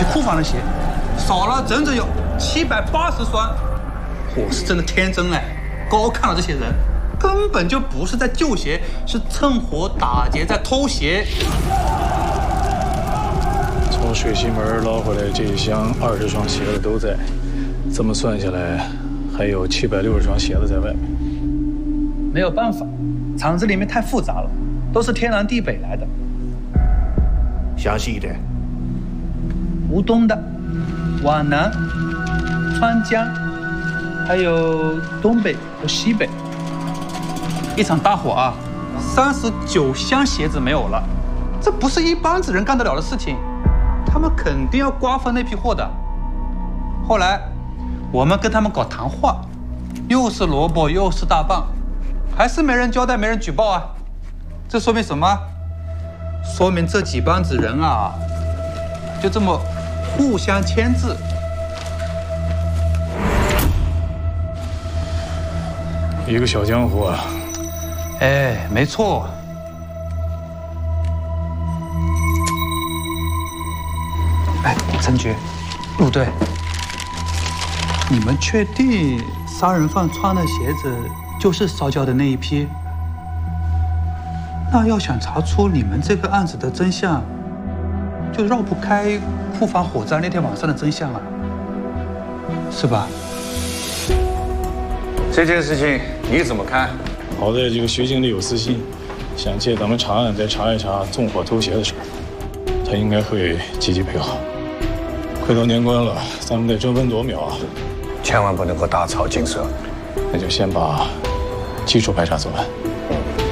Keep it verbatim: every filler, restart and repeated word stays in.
批库房的鞋，少了整整有七百八十双。我是真的天真哎，高看了这些人，根本就不是在救鞋，是趁火打劫在偷鞋。 从水西门捞回来这一箱二十双鞋子都在，这么算下来，还有七百六十双鞋子在外面。 没有办法，厂子里面太复杂了，都是天南地北来的。 详细一点。 吴东的、皖南、川江，还有东北和西北。一场大火啊，三十九箱鞋子没有了，这不是一帮子人干得了的事情，他们肯定要瓜分那批货的。后来我们跟他们搞谈话，又是萝卜又是大棒，还是没人交代，没人举报啊。这说明什么？说明这几帮子人啊，就这么互相牵制。 一个小江湖啊。 哎，没错。哎，陈局，陆队，你们确定杀人犯穿的鞋子就是烧焦的那一批？那要想查出你们这个案子的真相，就绕不开库房火灾那天晚上的真相啊，是吧？ 这件事情你怎么看？ 好在这个徐经理有私心，想借咱们查案再查一查纵火偷鞋的事儿，他应该会积极配合。快到年关了，咱们得争分夺秒啊， 千万不能够打草惊蛇。 那就先把基础排查做完。